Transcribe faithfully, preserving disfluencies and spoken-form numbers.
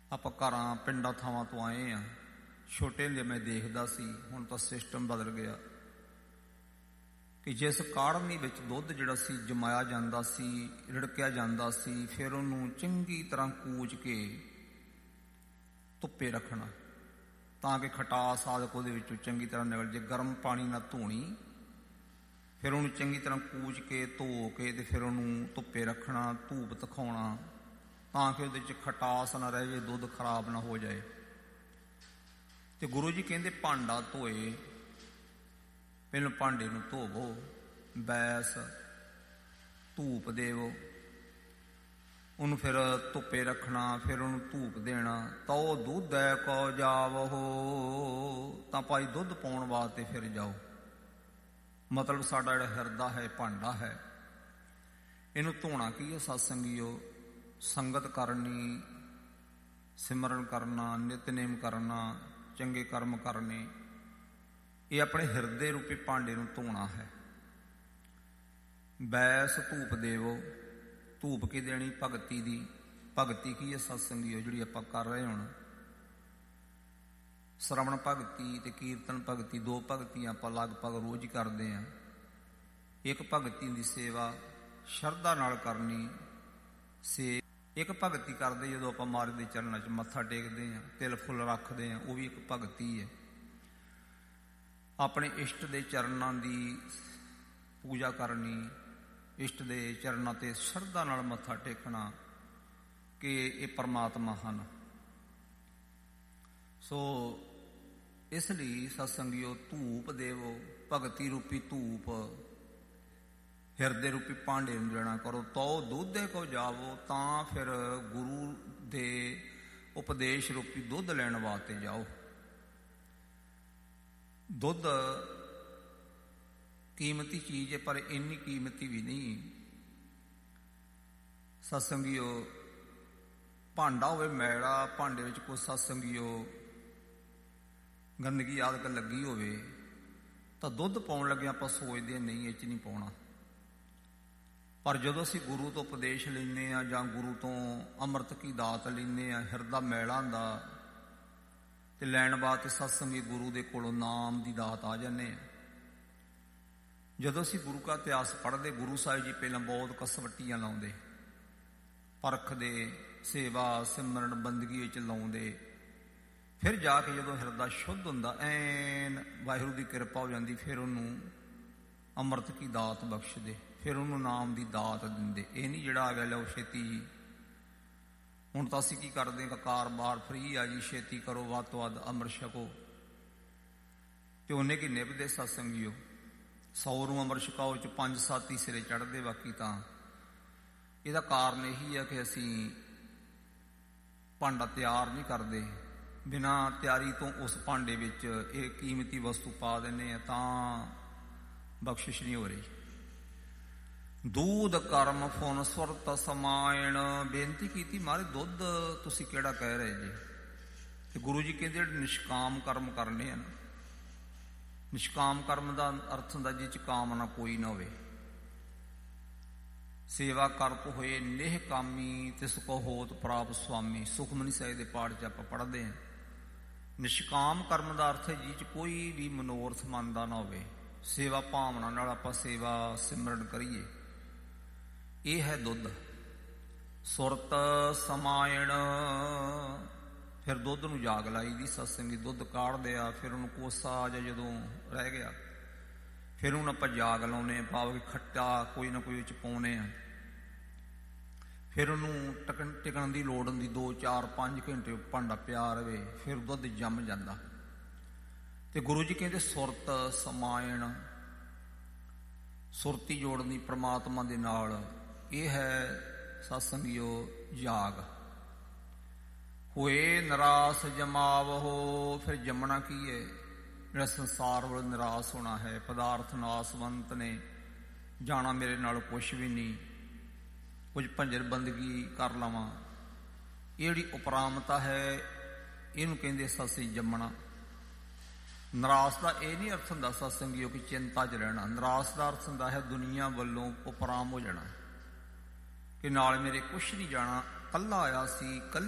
ਆਪਾਂ ਘਰਾਂ ਪਿੰਡਾਂ ਥਾਵਾਂ ਤੋਂ ਆਏ ਹਾਂ। ਛੋਟੇ ਹੁੰਦੇ ਮੈਂ ਦੇਖਦਾ ਸੀ, ਹੁਣ ਤਾਂ ਸਿਸਟਮ ਬਦਲ ਗਿਆ ਕਿ ਜਿਸ ਕਾੜ੍ਹਨੀ ਵਿੱਚ ਦੁੱਧ ਜਿਹੜਾ ਸੀ ਜਮਾਇਆ ਜਾਂਦਾ ਸੀ, ਰਿੜਕਿਆ ਜਾਂਦਾ ਸੀ, ਫਿਰ ਉਹਨੂੰ ਚੰਗੀ ਤਰ੍ਹਾਂ ਕੂਚ ਕੇ ਧੁੱਪੇ ਰੱਖਣਾ ਤਾਂ ਕਿ ਖਟਾਸ ਆਦਿਕ ਉਹਦੇ ਵਿੱਚੋਂ ਚੰਗੀ ਤਰ੍ਹਾਂ ਨਿਕਲ ਜੇ। ਗਰਮ ਪਾਣੀ ਨਾਲ ਧੋਣੀ, ਫਿਰ ਉਹਨੂੰ ਚੰਗੀ ਤਰ੍ਹਾਂ ਕੂਚ ਕੇ ਧੋ ਕੇ ਤੇ ਫਿਰ ਉਹਨੂੰ ਧੁੱਪੇ ਰੱਖਣਾ, ਧੂਪ ਦਿਖਾਉਣਾ ਤਾਂ ਕਿ ਉਹਦੇ 'ਚ ਖਟਾਸ ਨਾ ਰਹਿ ਜਾਏ, ਦੁੱਧ ਖਰਾਬ ਨਾ ਹੋ ਜਾਏ। ਤੇ ਗੁਰੂ ਜੀ ਕਹਿੰਦੇ ਭਾਂਡਾ ਧੋਏ, ਪਹਿਲਾਂ ਭਾਂਡੇ ਨੂੰ ਧੋਵੋ, ਬੈਸ ਧੂਪ ਦੇਵੋ, ਉਹਨੂੰ ਫਿਰ ਧੁੱਪੇ ਰੱਖਣਾ, ਫਿਰ ਉਹਨੂੰ ਧੂਪ ਦੇਣਾ। ਤਾਂ ਉਹ ਦੁੱਧ ਹੈ ਕੋ ਜਾਵੋ, ਤਾਂ ਭਾਈ ਦੁੱਧ ਪਾਉਣ ਵਾਸਤੇ ਫਿਰ ਜਾਓ। ਮਤਲਬ ਸਾਡਾ ਜਿਹੜਾ ਹਿਰਦਾ ਹੈ ਭਾਂਡਾ ਹੈ, ਇਹਨੂੰ ਧੋਣਾ ਕੀ ਹੈ ਸਤਸੰਗੀਓ? ਸੰਗਤ ਕਰਨੀ, ਸਿਮਰਨ ਕਰਨਾ, ਨਿਤਨੇਮ ਕਰਨਾ, ਚੰਗੇ ਕਰਮ ਕਰਨੇ, ਇਹ ਆਪਣੇ ਹਿਰਦੇ ਰੂਪੀ ਭਾਂਡੇ ਨੂੰ ਧੋਣਾ ਹੈ। ਬੈਸ ਧੂਪ ਦੇਵੋ, ਧੂਪ ਕੀ ਦੇਣੀ? ਭਗਤੀ ਦੀ। ਭਗਤੀ ਕੀ ਹੈ ਸਤਸੰਗੀਓ ਜਿਹੜੀ ਆਪਾਂ ਕਰ ਰਹੇ ਹੁਣ? ਸ਼ਰਵਣ ਭਗਤੀ ਤੇ ਕੀਰਤਨ ਭਗਤੀ, ਦੋ ਭਗਤੀਆਂ ਆਪਾਂ ਲਗਭਗ ਰੋਜ਼ ਹੀ ਕਰਦੇ ਹਾਂ। ਇੱਕ ਭਗਤੀ ਦੀ ਸੇਵਾ ਸ਼ਰਧਾ ਨਾਲ ਕਰਨੀ, ਸੇ ਇੱਕ ਭਗਤੀ ਕਰਦੇ ਜਦੋਂ ਆਪਾਂ ਮਹਾਰਾਜ ਦੇ ਚਰਨਾਂ 'ਚ ਮੱਥਾ ਟੇਕਦੇ ਹਾਂ, ਤਿਲ ਫੁੱਲ ਰੱਖਦੇ ਹਾਂ, ਉਹ ਵੀ ਇੱਕ ਭਗਤੀ ਹੈ। ਆਪਣੇ ਇਸ਼ਟ ਦੇ ਚਰਨਾਂ ਦੀ ਪੂਜਾ ਕਰਨੀ, ਇਸ਼ਟ ਦੇ ਚਰਨਾਂ 'ਤੇ ਸ਼ਰਧਾ ਨਾਲ ਮੱਥਾ ਟੇਕਣਾ ਕਿ ਇਹ ਪਰਮਾਤਮਾ ਹਨ। ਸੋ ਇਸ ਲਈ ਸਤਸੰਗੀਓ ਧੂਪ ਦੇਵੋ, ਭਗਤੀ ਰੂਪੀ ਧੂਪ ਹਿਰਦੇ ਰੂਪੀ ਭਾਂਡੇ ਨੂੰ ਦੇਣਾ ਕਰੋ। ਤੋ ਦੁੱਧੇ ਕੋ ਜਾਵੋ, ਤਾਂ ਫਿਰ ਗੁਰੂ ਦੇ ਉਪਦੇਸ਼ ਰੂਪੀ ਦੁੱਧ ਲੈਣ ਵਾਸਤੇ ਜਾਓ। ਦੁੱਧ ਕੀਮਤੀ ਚੀਜ਼ ਹੈ, ਪਰ ਇੰਨੀ ਕੀਮਤੀ ਵੀ ਨਹੀਂ ਸਤਸੰਗੀਓ। ਭਾਂਡਾ ਹੋਵੇ ਮੈਲਾ, ਭਾਂਡੇ ਵਿੱਚ ਕੋਈ ਸਤਸੰਗੀਓ ਗੰਦਗੀ ਆਦਿਕ ਲੱਗੀ ਹੋਵੇ, ਤਾਂ ਦੁੱਧ ਪਾਉਣ ਲੱਗੇ ਆਪਾਂ ਸੋਚਦੇ ਨਹੀਂ ਇਹ 'ਚ ਨਹੀਂ ਪਾਉਣਾ। ਪਰ ਜਦੋਂ ਅਸੀਂ ਗੁਰੂ ਤੋਂ ਉਪਦੇਸ਼ ਲੈਂਦੇ ਹਾਂ ਜਾਂ ਗੁਰੂ ਤੋਂ ਅੰਮ੍ਰਿਤ ਕੀ ਦਾਤ ਲੈਂਦੇ ਹਾਂ, ਹਿਰਦਾ ਮੈਲਾ ਹੁੰਦਾ ਤੇ ਲੈਣ ਵਾਸਤੇ ਸਤਸੰਗੀ ਗੁਰੂ ਦੇ ਕੋਲੋਂ ਨਾਮ ਦੀ ਦਾਤ ਆ ਜਾਂਦੇ ਹਾਂ। ਜਦੋਂ ਅਸੀਂ ਗੁਰੂ ਕਾ ਇਤਿਹਾਸ ਪੜ੍ਹਦੇ, ਗੁਰੂ ਸਾਹਿਬ ਜੀ ਪਹਿਲਾਂ ਬਹੁਤ ਕਸਵੱਟੀਆਂ ਲਾਉਂਦੇ, ਪਰਖਦੇ, ਸੇਵਾ ਸਿਮਰਨ ਬੰਦਗੀ ਵਿੱਚ ਲਾਉਂਦੇ, ਫਿਰ ਜਾ ਕੇ ਜਦੋਂ ਹਿਰਦਾ ਸ਼ੁੱਧ ਹੁੰਦਾ, ਐਨ ਵਾਹਿਗੁਰੂ ਦੀ ਕਿਰਪਾ ਹੋ ਜਾਂਦੀ, ਫਿਰ ਉਹਨੂੰ ਅੰਮ੍ਰਿਤ ਕੀ ਦਾਤ ਬਖਸ਼ਦੇ, ਫਿਰ ਉਹਨੂੰ ਨਾਮ ਦੀ ਦਾਤ ਦਿੰਦੇ। ਇਹ ਨਹੀਂ ਜਿਹੜਾ ਆ ਗਿਆ ਲਓ ਛੇਤੀ ਜੀ, ਹੁਣ ਤਾਂ ਅਸੀਂ ਕੀ ਕਰਦੇ ਹਾਂ, ਕਾਰੋਬਾਰ ਫਰੀ ਆ ਜੀ, ਛੇਤੀ ਕਰੋ, ਵੱਧ ਤੋਂ ਵੱਧ ਅੰਮ੍ਰਿਤ ਛਕੋ। ਤੇ ਉਹਨੇ ਕੀ ਨਿਭਦੇ ਸਤਸੰਗੀਓ? ਸੌ ਨੂੰ ਅੰਮ੍ਰਿਤ ਛਕਾਓ 'ਚ ਪੰਜ ਸੱਤ ਹੀ ਸਿਰੇ ਚੜ੍ਹਦੇ, ਬਾਕੀ ਤਾਂ ਇਹਦਾ ਕਾਰਨ ਇਹੀ ਹੈ ਕਿ ਅਸੀਂ ਭਾਂਡਾ ਤਿਆਰ ਨਹੀਂ ਕਰਦੇ। ਬਿਨਾਂ ਤਿਆਰੀ ਤੋਂ ਉਸ ਭਾਂਡੇ ਵਿੱਚ ਇਹ ਕੀਮਤੀ ਵਸਤੂ ਪਾ ਦਿੰਦੇ ਆ, ਤਾਂ ਬਖਸ਼ਿਸ਼ ਨਹੀਂ ਹੋ ਰਹੀ। ਦੂਧ ਕਰਮ ਫੁਨ ਸੁਰਤ ਸਮਾਇਣ। ਬੇਨਤੀ ਕੀਤੀ, ਮਹਾਰਾਜ ਦੁੱਧ ਤੁਸੀਂ ਕਿਹੜਾ ਕਹਿ ਰਹੇ ਜੀ? ਤੇ ਗੁਰੂ ਜੀ ਕਹਿੰਦੇ ਜਿਹੜੇ ਨਿਸ਼ਕਾਮ ਕਰਮ ਕਰਨੇ ਹਨ। ਨਿਸ਼ਕਾਮ ਕਰਮ ਦਾ ਅਰਥ ਹੁੰਦਾ ਜਿਹ 'ਚ ਕਾਮਨਾ ਕੋਈ ਨਾ ਹੋਵੇ। ਸੇਵਾ ਕਰਤ ਹੋਏ ਨਿਹ ਕਾਮੀ, ਤਿਸ ਕੋ ਹੋਤ ਪ੍ਰਾਪ ਸੁਆਮੀ। ਸੁਖਮਨੀ ਸਾਹਿਬ ਦੇ ਪਾਠ 'ਚ ਆਪਾਂ ਪੜ੍ਹਦੇ ਹਾਂ। ਨਿਸ਼ਕਾਮ ਕਰਮ ਦਾ ਅਰਥ ਹੈ ਜਿਹ 'ਚ ਕੋਈ ਵੀ ਮਨੋਰਥ ਮਨ ਦਾ ਨਾ ਹੋਵੇ, ਸੇਵਾ ਭਾਵਨਾ ਨਾਲ ਆਪਾਂ ਸੇਵਾ ਸਿਮਰਨ ਕਰੀਏ, ਇਹ ਹੈ ਦੁੱਧ। ਸੁਰਤ ਸਮਾਇਣ, ਫਿਰ ਦੁੱਧ ਨੂੰ ਜਾਗ ਲਾਈ ਦੀ ਸਤਸੰਗੀ। ਦੁੱਧ ਕਾੜਦੇ ਆ, ਫਿਰ ਉਹਨੂੰ ਕੋਸਾ ਜਾਂ ਜਦੋਂ ਰਹਿ ਗਿਆ, ਫਿਰ ਹੁਣ ਆਪਾਂ ਜਾਗ ਲਾਉਨੇ, ਭਾਵ ਕਿ ਖੱਟਾ ਕੋਈ ਨਾ ਕੋਈ ਵਿੱਚ ਪਾਉਨੇ ਆ। ਫਿਰ ਉਹਨੂੰ ਟਕਣ ਟਿਕਣ ਦੀ ਲੋੜ ਹੁੰਦੀ, ਦੋ ਚਾਰ ਪੰਜ ਘੰਟੇ ਭਾਂਡਾ ਪਿਆ ਰਵੇ, ਫਿਰ ਦੁੱਧ ਜੰਮ ਜਾਂਦਾ। ਤੇ ਗੁਰੂ ਜੀ ਕਹਿੰਦੇ ਸੁਰਤ ਸਮਾਇਣ, ਸੁਰਤੀ ਜੋੜਨੀ ਪ੍ਰਮਾਤਮਾ ਦੇ ਨਾਲ, ਇਹ ਹੈ ਸਤਸੰਗੀਓ ਜਾਗ। ਹੋਏ ਨਿਰਾਸ ਜਮਾਵੋ, ਫਿਰ ਜੰਮਣਾ ਕੀ ਹੈ? ਜਿਹੜਾ ਸੰਸਾਰ ਵੱਲ ਨਿਰਾਸ਼ ਹੋਣਾ ਹੈ, ਪਦਾਰਥ ਨਾਸਵੰਤ ਨੇ, ਜਾਣਾ ਮੇਰੇ ਨਾਲ ਕੁਛ ਵੀ ਨਹੀਂ, ਕੁਝ ਭੰਜਰ ਬੰਦਗੀ ਕਰ ਲਵਾਂ, ਇਹ ਜਿਹੜੀ ਉਪਰਾਮਤਾ ਹੈ, ਇਹਨੂੰ ਕਹਿੰਦੇ ਸਤਸੰਗੀ ਜੰਮਣਾ। ਨਿਰਾਸ਼ ਦਾ ਇਹ ਨਹੀਂ ਅਰਥ ਹੁੰਦਾ ਸਤਸੰਗੀਓ ਕਿ ਚਿੰਤਾ 'ਚ ਰਹਿਣਾ। ਨਿਰਾਸ਼ ਦਾ ਅਰਥ ਹੁੰਦਾ ਹੈ ਦੁਨੀਆ ਵੱਲੋਂ ਉਪਰਾਮ ਹੋ ਜਾਣਾ, ਕਿ ਨਾਲ ਮੇਰੇ ਕੁਛ ਨਹੀਂ ਜਾਣਾ, ਕੱਲਾ ਆਇਆ ਸੀ, ਕੱਲੀ